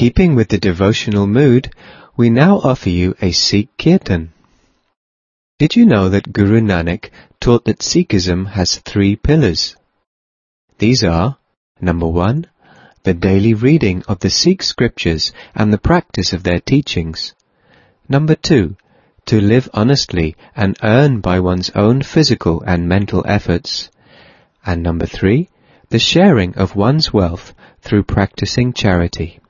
Keeping with the devotional mood, we now offer you a Sikh Kirtan. Did you know that Guru Nanak taught that Sikhism has 3 pillars? These are, number 1, the daily reading of the Sikh scriptures and the practice of their teachings. Number 2, to live honestly and earn by one's own physical and mental efforts. And number 3, the sharing of one's wealth through practicing charity.